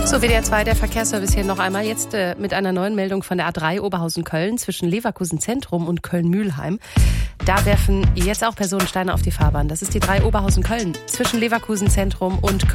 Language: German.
So, WDR 2, der Verkehrsservice hier noch einmal. Jetzt mit einer neuen Meldung von der A3 Oberhausen-Köln zwischen Leverkusen Zentrum und Köln-Mülheim. Da werfen jetzt auch Personen Steine auf die Fahrbahn. Das ist die 3 Oberhausen-Köln zwischen Leverkusen Zentrum und Köln.